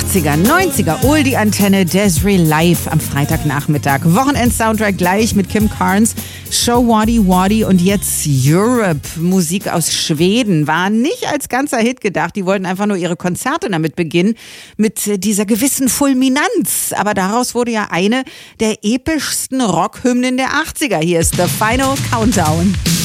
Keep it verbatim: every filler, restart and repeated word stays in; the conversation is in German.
achtziger, neunziger, Oldie Antenne, Des'ree live am Freitagnachmittag. Wochenend-Soundtrack gleich mit Kim Carnes, Show Waddy Waddy und jetzt Europe. Musik aus Schweden war nicht als ganzer Hit gedacht. Die wollten einfach nur ihre Konzerte damit beginnen, mit dieser gewissen Fulminanz. Aber daraus wurde ja eine der epischsten Rockhymnen der achtziger. Hier ist The Final Countdown.